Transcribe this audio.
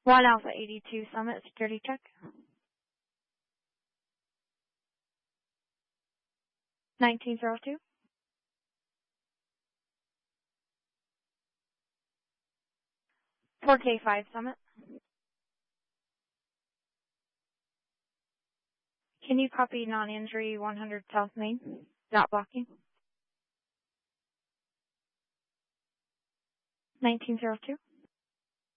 1 Alpha 82 Summit, security check. 1902. K5 Summit. Can you copy non-injury 100 South Main? Dot blocking. 1902.